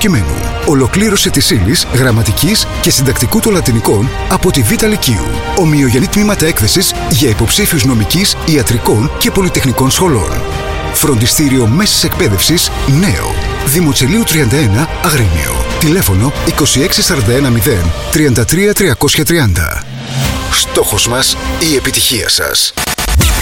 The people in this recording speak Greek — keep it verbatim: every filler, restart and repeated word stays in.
κειμένου. Ολοκλήρωση της ύλης, γραμματικής και συντακτικού των λατινικών από τη Β' Λυκείου. Ομοιογενή τμήματα έκθεσης για υποψήφιους νομικής, ιατρικών και πολυτεχνικών σχολών. Φροντιστήριο μέσης εκπαίδευσης Νέο. Δημοτσελίου τριάντα ένα Αγρίνιο. Τηλέφωνο είκοσι έξι σαράντα ένα μηδέν τριάντα τρία τριακόσια τριάντα. Στόχος μας η επιτυχία σας.